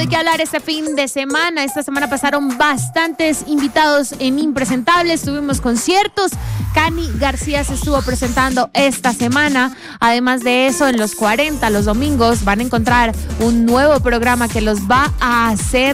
de qué hablar este fin de semana. Esta semana pasaron bastantes invitados en Impresentables. Tuvimos conciertos. Cani García se estuvo presentando esta semana. Además de eso, en los 40, los domingos, van a encontrar un nuevo programa que los va a hacer